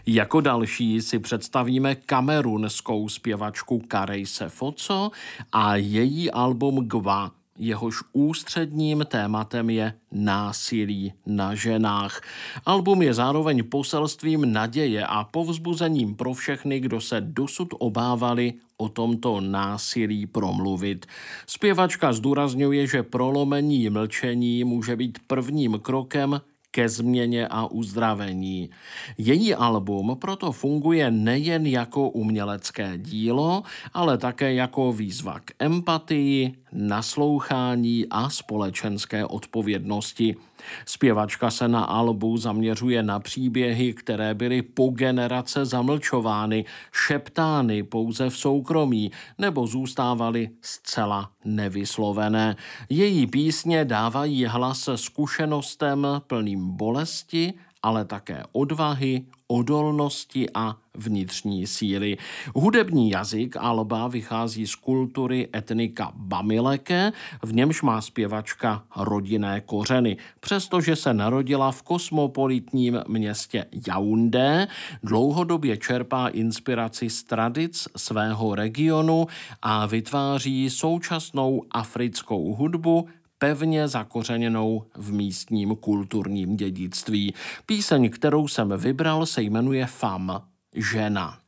Jako další si představíme kamerunskou zpěvačku Karejse Foco a její album Gwa. Jehož ústředním tématem je násilí na ženách. Album je zároveň poselstvím naděje a povzbuzením pro všechny, kdo se dosud obávali o tomto násilí promluvit. Zpěvačka zdůrazňuje, že prolomení mlčení může být prvním krokem ke změně a uzdravení. Její album proto funguje nejen jako umělecké dílo, ale také jako výzva k empatii, naslouchání a společenské odpovědnosti. Zpěvačka se na albu zaměřuje na příběhy, které byly po generace zamlčovány, šeptány pouze v soukromí nebo zůstávaly zcela nevyslovené. Její písně dávají hlas zkušenostem plným bolesti, ale také odvahy, odolnosti a vnitřní síly. Hudební jazyk alba vychází z kultury etnika Bamileke, v němž má zpěvačka rodinné kořeny. Přestože se narodila v kosmopolitním městě Yaoundé, dlouhodobě čerpá inspiraci z tradic svého regionu a vytváří současnou africkou hudbu, pevně zakořeněnou v místním kulturním dědictví. Píseň, kterou jsem vybral, se jmenuje Femme, žena.